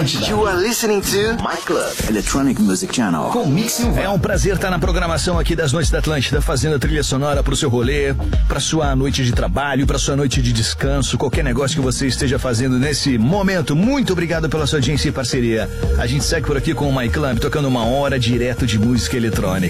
Atlântida. You are listening to My Club Electronic Music Channel Com Mix Silva. É um prazer estar na programação aqui das Noites da Atlântida, fazendo a trilha sonora pro seu rolê, pra sua noite de trabalho, pra sua noite de descanso, qualquer negócio que você esteja fazendo nesse momento. Muito obrigado pela sua audiência e parceria. A gente segue por aqui com o My Club, tocando 1 hora direto de música eletrônica.